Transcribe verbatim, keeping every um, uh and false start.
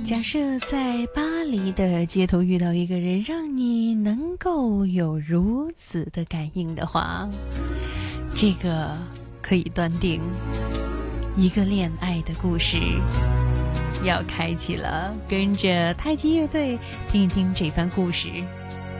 假设在巴黎的街头遇到一个人，让你能够有如此的感应的话，这个可以断定，一个恋爱的故事要开启了。跟着太极乐队听一听这番故事。